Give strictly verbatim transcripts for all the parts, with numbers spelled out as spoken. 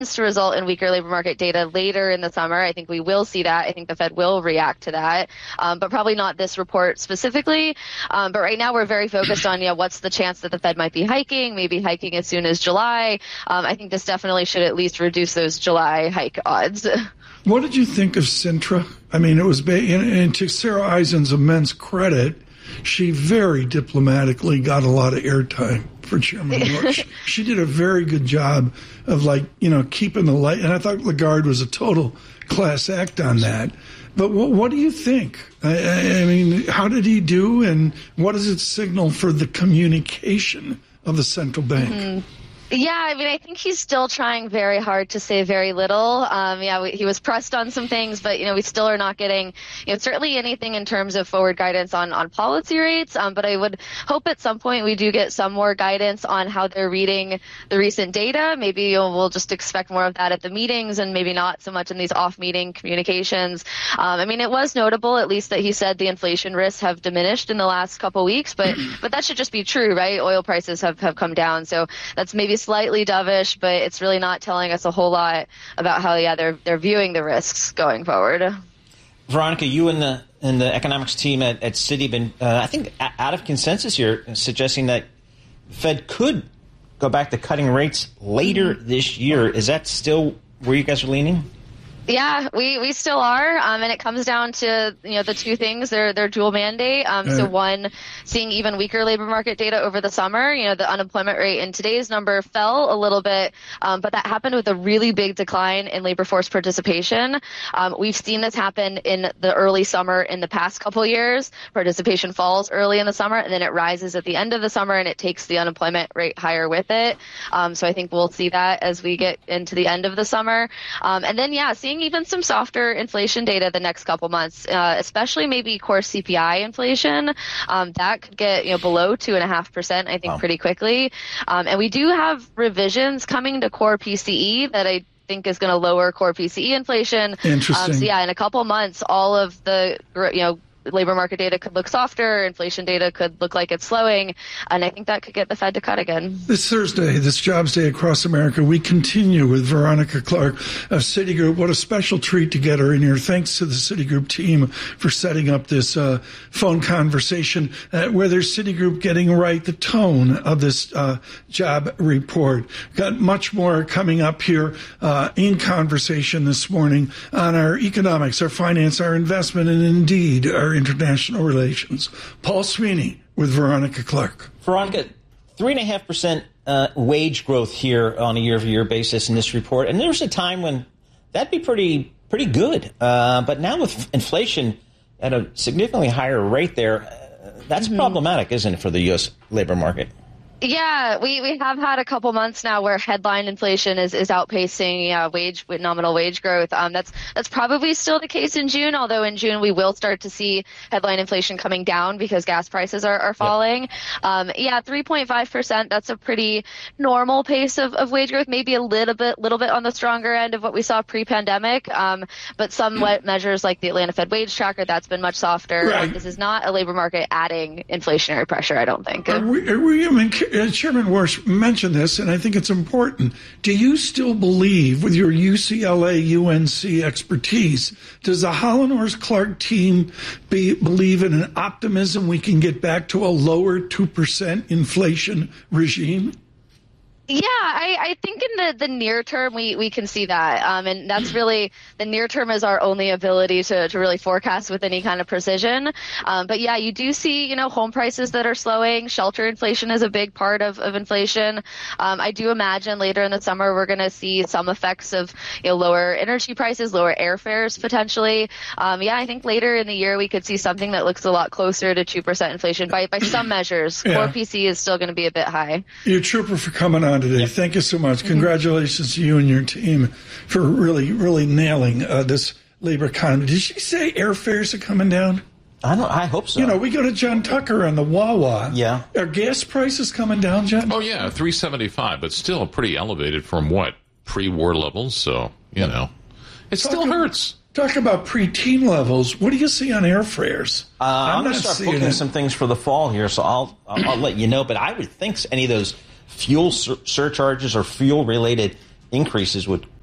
to result in weaker labor market data later in the summer. I think we will see that. I think the Fed will react to that, um, but probably not this report specifically. Um, but right now we're very focused on, yeah, what's the chance that the Fed might be hiking, maybe hiking as soon as July. Um, I think this definitely should at least reduce those July hike odds. What did you think of Sintra? I mean, it was, and, and to Sarah Eisen's immense credit, she very diplomatically got a lot of airtime for Chairman Bush. She did a very good job of, like, you know, keeping the light. And I thought Lagarde was a total class act on that. But what, what do you think? I, I mean, how did he do, and what does it signal for the communication of the central bank? Mm-hmm. Yeah, I mean, I think he's still trying very hard to say very little. Um, yeah, we, he was pressed on some things, but, you know, we still are not getting, you know, certainly anything in terms of forward guidance on, on policy rates. Um, but I would hope at some point we do get some more guidance on how they're reading the recent data. Maybe you know, we'll just expect more of that at the meetings and maybe not so much in these off-meeting communications. Um, I mean, it was notable, at least, that he said the inflation risks have diminished in the last couple weeks, but, but that should just be true, right? Oil prices have, have come down. So that's maybe slightly dovish, but it's really not telling us a whole lot about how, yeah, they're they're viewing the risks going forward. Veronica, you and the and the economics team at, at Citi have been, uh, I think, out of consensus here, suggesting that Fed could go back to cutting rates later this year. Is that still where you guys are leaning? Yeah, we, we still are, um, and it comes down to, you know, the two things. They're, they're dual mandate. Um, so one, seeing even weaker labor market data over the summer. You know, the unemployment rate in today's number fell a little bit, um, but that happened with a really big decline in labor force participation. Um, we've seen this happen in the early summer in the past couple years. Participation falls early in the summer, and then it rises at the end of the summer, and it takes the unemployment rate higher with it. Um, so I think we'll see that as we get into the end of the summer. Um, and then, yeah, seeing even some softer inflation data the next couple months, uh, especially maybe core C P I inflation. Um, that could get, you know, below two and a half percent, I think, wow. pretty quickly. Um, and we do have revisions coming to core P C E that I think is going to lower core P C E inflation. Interesting. Um, so yeah, in a couple months, all of the, you know, labor market data could look softer, inflation data could look like it's slowing, and I think that could get the Fed to cut again. This Thursday, this Jobs Day across America, we continue with Veronica Clark of Citigroup. What a special treat to get her in here. Thanks to the Citigroup team for setting up this uh, phone conversation, uh, where there's Citigroup getting right the tone of this uh, job report. Got much more coming up here uh, in conversation this morning on our economics, our finance, our investment, and indeed our international relations. Paul Sweeney with Veronica Clark. Veronica, three and a half percent uh, wage growth here on a year-over-year basis in this report, and there was a time when that'd be pretty pretty good. Uh, but now with inflation at a significantly higher rate, there, uh, that's mm-hmm. problematic, isn't it, for the U S labor market? Yeah, we, we have had a couple months now where headline inflation is, is outpacing yeah, wage nominal wage growth. Um, that's that's probably still the case in June, although in June we will start to see headline inflation coming down because gas prices are, are falling. Yep. Um, yeah, three point five percent, that's a pretty normal pace of, of wage growth, maybe a little bit little bit on the stronger end of what we saw pre-pandemic, um, but some mm. measures like the Atlanta Fed Wage Tracker, that's been much softer. Right. Um, this is not a labor market adding inflationary pressure, I don't think. Are we, are we, I mean, Chairman Warsh mentioned this, and I think it's important. Do you still believe, with your U C L A U N C expertise, does the Hollenhorst Clark team be, believe in an optimism we can get back to a lower two percent inflation regime? Yeah, I, I think in the, the near term, we, we can see that. Um, and that's really, the near term is our only ability to, to really forecast with any kind of precision. Um, but yeah, you do see, you know, home prices that are slowing. Shelter inflation is a big part of, of inflation. Um, I do imagine later in the summer, we're going to see some effects of, you know, lower energy prices, lower airfares potentially. Um, yeah, I think later in the year, we could see something that looks a lot closer to two percent inflation by, by some measures. Yeah. Core P C is still going to be a bit high. You're a trooper for coming on today. Yep. Thank you so much. Mm-hmm. Congratulations to you and your team for really, really nailing uh, this labor economy. Did she say airfares are coming down? I don't. I hope so. You know, we go to John Tucker on the Wawa. Yeah. Are gas prices coming down, John? Oh, yeah, three seventy-five, but still pretty elevated from what? Pre-war levels. So, you know, it talk still about, hurts. Talk about pre-teen levels. What do you see on airfares? Uh, I'm, I'm going to start booking it. some things for the fall here, so I'll, I'll I'll let you know. But I would think any of those fuel sur- surcharges or fuel-related increases would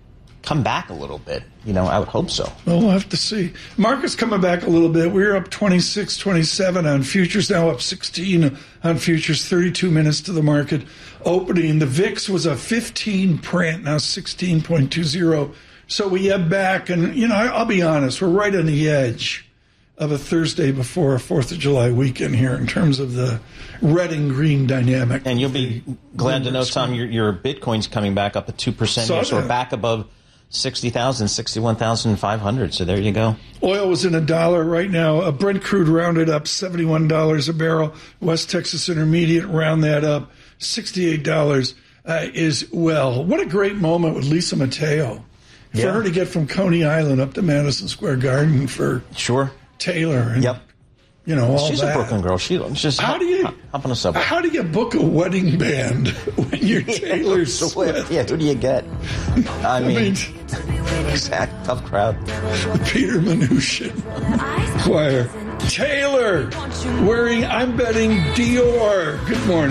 come back a little bit. You know, I would hope so. Well, we'll have to see. Market's coming back a little bit. We're up twenty-six, twenty-seven on futures, now up sixteen on futures, thirty-two minutes to the market opening. The V I X was a fifteen print, now sixteen point two zero. So we ebb back, and, you know, I'll be honest, we're right on the edge of a Thursday before a fourth of July weekend here in terms of the red and green dynamic. And you'll be glad to know, Tom, your, your Bitcoin's coming back up at two percent. Saw So we're that. back above sixty thousand, sixty-one thousand five hundred. So there you go. Oil was in a dollar right now. A Brent crude rounded up seventy-one dollars a barrel. West Texas Intermediate round that up sixty-eight dollars uh, as well. What a great moment with Lisa Mateo. For Yeah. her to get from Coney Island up to Madison Square Garden for Sure. Taylor. And, Yep. You know, all She's that. a Brooklyn girl. She just How hop, do you hop, hop on a subway. How do you book a wedding band when you're Taylor So Swift? what- yeah, who do you get? I I mean, mean, exact tough crowd. Peter Mnuchin Choir. Taylor wearing, I'm betting, Dior. Good morning.